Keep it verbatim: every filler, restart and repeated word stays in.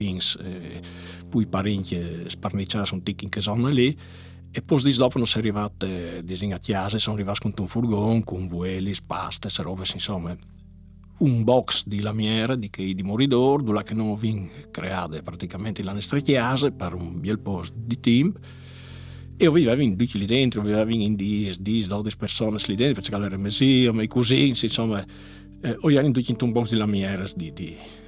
eh, poi parenti sparniciati un tic in che zona lì. E poi di dopo non si è arrivato eh, a chiesa, sono arrivati con un furgone, con vueli, paste, se robe, insomma, un box di lamiera di che di moridor, dove che non vin create praticamente la nostra chiesa per un bel po' di team. E io vivevo in tutti lì dentro, vivevo in dis, dis, dodici persone lì dentro, perché c'era l'ermesia, i miei cugini, insomma, eh, io ero in tutti in un box di lamiera di, di